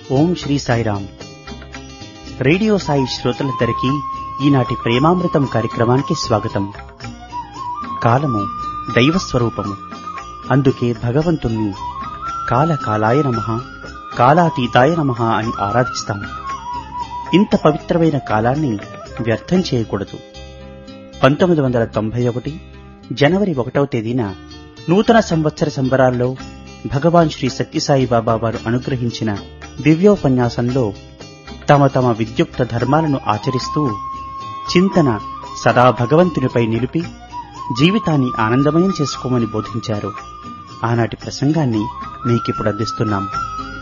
ఓం Shri Sairam. Radio Sai శ్రోతలందరికీ ఈనాటి ప్రేమామృతం కార్యక్రమానికి స్వాగతం. కాలము దైవస్వరూపము. అందుకే భగవంతుణ్ణి కాలకాలాయ నమః, కాలాతీతాయ నమః అని ఆరాధిస్తాం. ఇంత పవిత్రమైన కాలాన్ని వ్యర్థం చేయకూడదు. 1991 జనవరి 1వ తేదీన నూతన సంవత్సర సంబరాల్లో భగవాన్ శ్రీ సత్యసాయి బాబా వారు అనుగ్రహించిన దివ్యోపన్యాసంలో తమ తమ విద్యుక్త ధర్మాలను ఆచరిస్తూ చింతన సదా భగవంతునిపై నిలిపి జీవితాన్ని ఆనందమయం చేసుకోమని బోధించారు. ఆనాటి ప్రసంగాన్ని మీకిప్పుడు అందిస్తున్నాం.